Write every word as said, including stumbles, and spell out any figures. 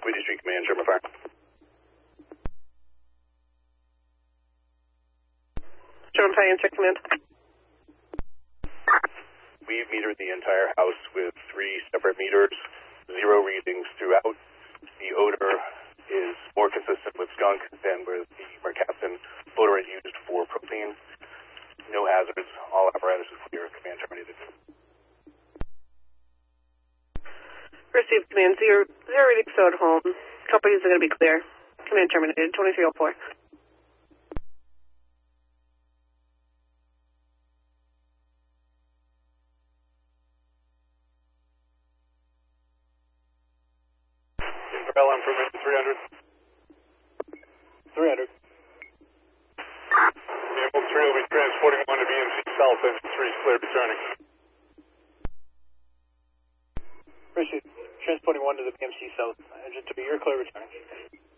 Queen Street Command, Sherman Fire. Sherman Fire, check command. We've metered the entire house with three separate meters, zero readings throughout. The odor is more consistent with skunk than with the mercaptan odorant used for propane. No hazards. All apparatus is clear. Command terminated. Received command. Zero, zero readings so at home. Companies are going to be clear. Command terminated. twenty-three oh four. L M permission three hundred. three hundred. Vehicle three will be transporting one to B M C South, engine three is clear returning. Appreciate transporting one to the B M C South, engine three, you're clear returning.